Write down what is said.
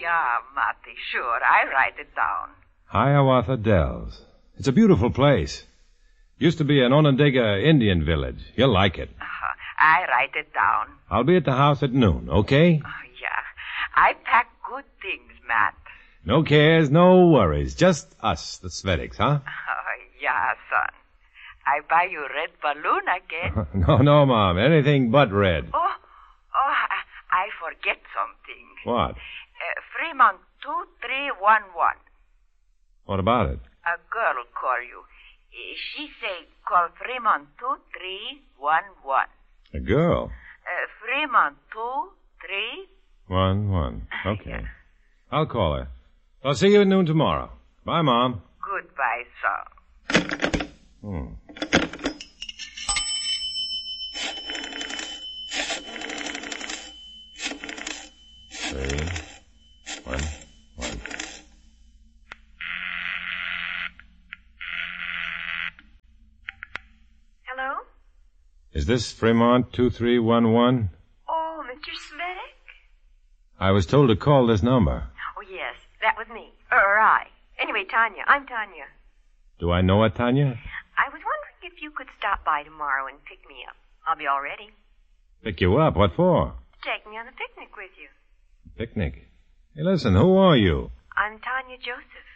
Yeah, Matty, sure. I write it down. Hiawatha Dells. It's a beautiful place. Used to be an Onondaga Indian village. You'll like it. I write it down. I'll be at the house at noon, okay? Yeah. I pack good things, Matt. No cares, no worries. Just us, the Svetiks, huh? Yeah, son. I buy you red balloon again. No, Mom. Anything but red. I forget something. What? Fremont 2311. What about it? A girl call you. She say call Fremont 2311. A girl? Fremont 2311. Okay. Yeah. I'll call her. I'll see you at noon tomorrow. Bye, Mom. Goodbye, son. 311. Hello? Is this Fremont 2311? Oh, Mr. Svetic? I was told to call this number. Oh, yes, that was me. Or I. Anyway, Tanya. I'm Tanya. Do I know it, Tanya? I was wondering if you could stop by tomorrow and pick me up. I'll be all ready. Pick you up? What for? Take me on a picnic with you. Picnic. Hey, listen, who are you? I'm Tanya Joseph.